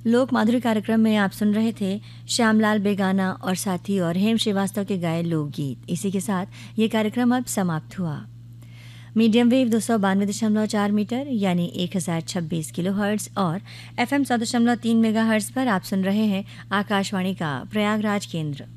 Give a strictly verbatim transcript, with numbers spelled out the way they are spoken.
लोक माधुरी कार्यक्रम में आप सुन रहे थे श्यामलाल बेगाना और साथी और हेम श्रीवास्तव के गाए लोकगीत। इसी के साथ ये कार्यक्रम अब समाप्त हुआ। मीडियम वेव दो सौ बानवे दशमलव चार मीटर यानी एक हजार छब्बीस किलो हर्ट्ज और एफ एम सौ दशमलव तीन मेगा हर्ट्ज पर आप सुन रहे हैं आकाशवाणी का प्रयागराज केंद्र।